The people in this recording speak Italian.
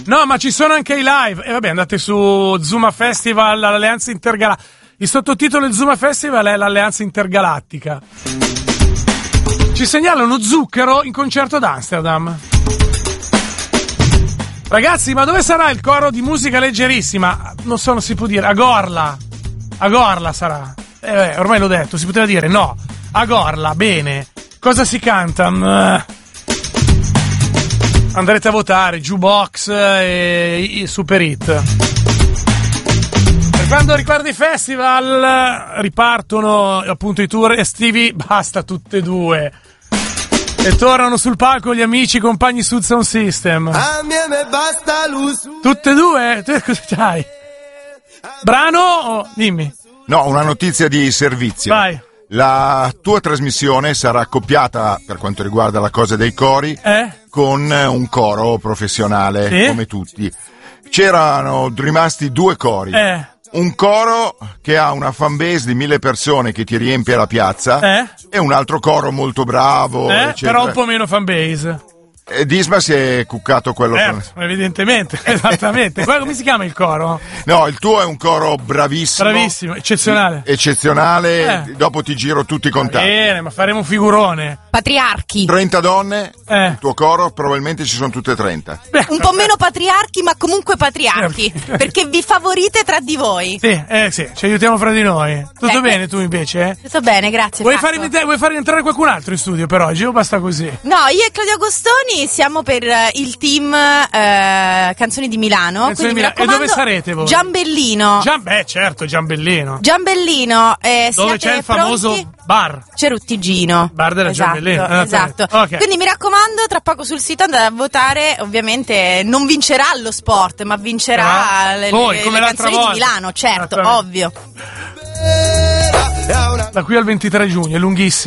No, ma ci sono anche i live. E vabbè, andate su Zuma Festival, l'Alleanza Intergalattica. Il sottotitolo del Zuma Festival è l'Alleanza Intergalattica. Ci segnalano Zucchero in concerto ad Amsterdam. Ragazzi, ma dove sarà il coro di musica leggerissima? Non so, non si può dire. A Gorla sarà. Ormai l'ho detto, si poteva dire no. A Gorla, bene. Cosa si canta? Andrete a votare Jukebox e Super Hit. Per quanto riguarda i festival, ripartono appunto i tour estivi, basta tutte e due. E tornano sul palco gli amici compagni Sud Sound System. Tutte e due? Tu cosa c'hai? Brano? Oh, dimmi. No, una notizia di servizio. Vai. La tua trasmissione sarà accoppiata, per quanto riguarda la cosa dei cori, con un coro professionale, come tutti. C'erano rimasti 2 cori. Un coro che ha una fanbase di 1000 persone che ti riempie la piazza e un altro coro molto bravo, però un po' meno fanbase. Disma si è cuccato quello evidentemente, esattamente. Come si chiama il coro? No, il tuo è un coro bravissimo, eccezionale. Dopo ti giro tutti i contatti. Bene, ma faremo un figurone. Patriarchi. 30 donne, il tuo coro probabilmente ci sono tutte 30. Un po' meno patriarchi, ma comunque patriarchi, perché vi favorite tra di voi. Sì, ci aiutiamo fra di noi. Tutto bene tu invece? Tutto bene, grazie. Vuoi far entrare qualcun altro in studio per oggi o basta così? No, io e Claudio Agostoni siamo per il team Canzoni di Milano. Quindi mi raccomando, e dove sarete voi? Giambellino. Certo, Giambellino. Dove c'è il famoso bar Ceruttigino. Bar della Giambellino. Esatto. Okay. Quindi mi raccomando, tra poco sul sito andate a votare. Ovviamente non vincerà lo sport, ma vincerà le canzoni di Milano, certo, ovvio. Da qui al 23 giugno, è lunghissimo.